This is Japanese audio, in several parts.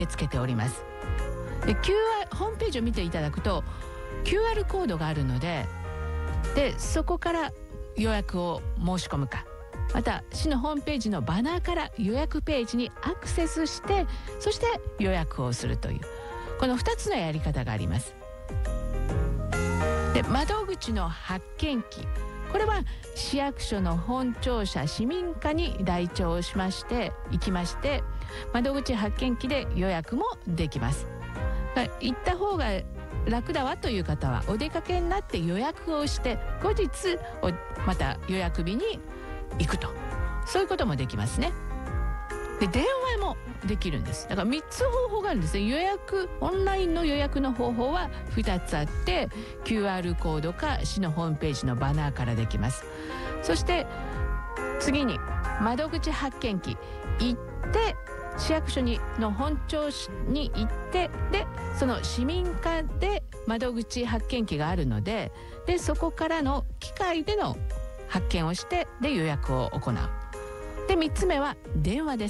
つけております。で ホームページを見ていただくと QR コードがあるので、そこから予約を申し込むか、また市のホームページのバナーから予約ページにアクセスして、そして予約をするという、この2つのやり方があります。で窓口の発券機、これは市役所の本庁舎市民課に来庁しまして行きまして、窓口発券機で予約もできます。行った方が楽だわという方はお出かけになって予約をして後日また予約日に行くと、そういうこともできますね。で電話もできるんです。だから3つ方法があるんですね。オンラインの予約の方法は2つあって、 QR コードか市のホームページのバナーからできます。そして次に窓口発券機行って、市役所の本庁に行って、でその市民課で窓口発券機があるので、そこからの機械での発券をして、で予約を行う。で3つ目は電話です。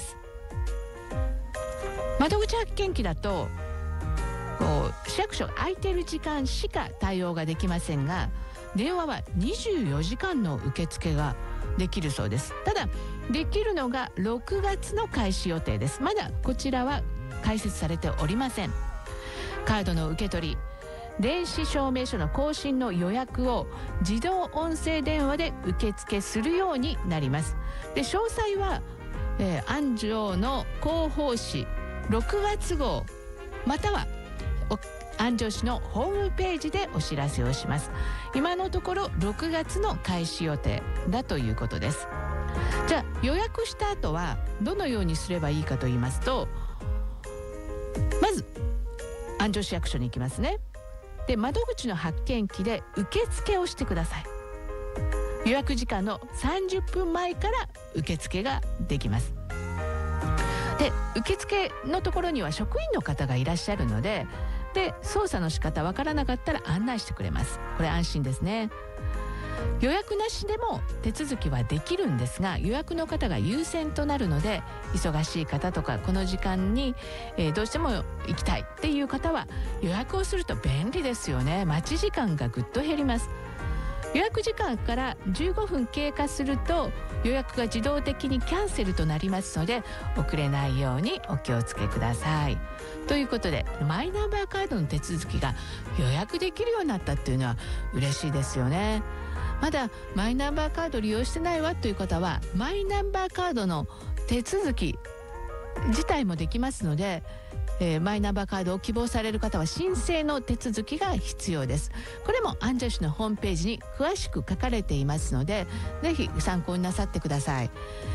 窓口発券機だと市役所が空いている時間しか対応ができませんが、電話は24時間の受付ができるそうです。ただできるのが6月の開始予定です。まだこちらは開設されておりません。カードの受け取り、電子証明書の更新の予約を自動音声電話で受付するようになります。で詳細は、安城の広報誌6月号または安城市のホームページでお知らせをします。今のところ6月の開始予定だということです。じゃあ予約した後はどのようにすればいいかと言いますと、まず安城市役所に行きますね。で窓口の発券機で受付をしてください。予約時間の30分前から受付ができます。で受付のところには職員の方がいらっしゃるので、操作の仕方わからなかったら案内してくれます。これ安心ですね。予約なしでも手続きはできるんですが、予約の方が優先となるので、忙しい方とかこの時間に、どうしても行きたいっていう方は予約をすると便利ですよね。待ち時間がぐっと減ります。予約時間から15分経過すると予約が自動的にキャンセルとなりますので、遅れないようにお気をつけください。ということでマイナンバーカードの手続きが予約できるようになったっていうのは嬉しいですよね。まだマイナンバーカード利用してないわという方は、マイナンバーカードの手続き自体もできますので、マイナンバーカードを希望される方は申請の手続きが必要です。これも安城市のホームページに詳しく書かれていますので、ぜひ参考になさってください。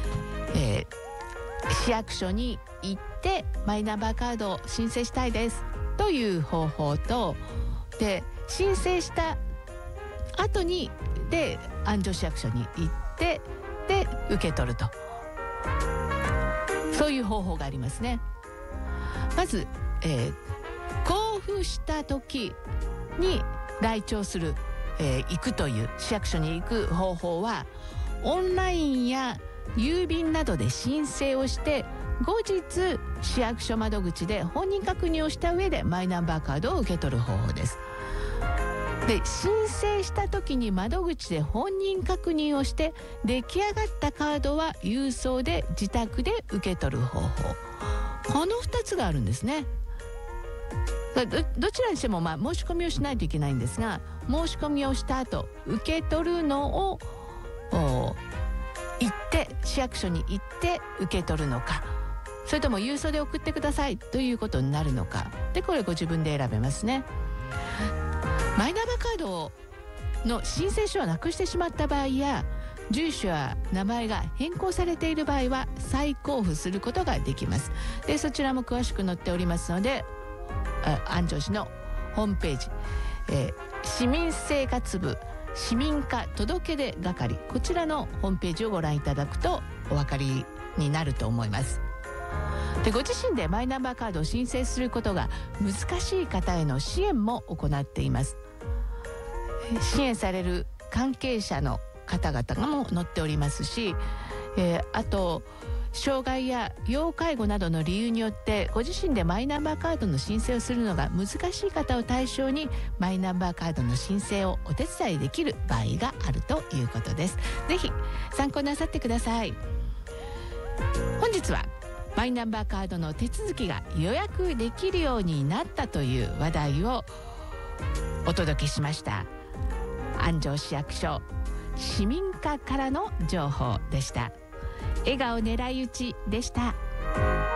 市役所に行ってマイナンバーカードを申請したいですという方法と、で申請した後に安城市役所に行って受け取ると、そういう方法がありますね。まず、交付した時に来庁する、行くという市役所に行く方法は、オンラインや郵便などで申請をして後日市役所窓口で本人確認をした上でマイナンバーカードを受け取る方法です。で申請した時に窓口で本人確認をして出来上がったカードは郵送で自宅で受け取る方法、この2つがあるんですね。どちらにしても申し込みをしないといけないんですが、申し込みをした後受け取るのを市役所に行って受け取るのか、それとも郵送で送ってくださいということになるのかで、これご自分で選べますね。マイナンバーカードの申請書をなくしてしまった場合や、住所や名前が変更されている場合は再交付することができます。でそちらも詳しく載っておりますので、安城市のホームページ、市民生活部市民課届出係、こちらのホームページをご覧いただくとお分かりになると思います。でご自身でマイナンバーカードを申請することが難しい方への支援も行っています。支援される関係者の方々も載っておりますし、あと障害や要介護などの理由によってご自身でマイナンバーカードの申請をするのが難しい方を対象にマイナンバーカードの申請をお手伝いできる場合があるということです。ぜひ参考なさってください。本日はマイナンバーカードの手続きが予約できるようになったという話題をお届けしました。安城市役所市民課からの情報でした。笑顔狙い撃ちでした。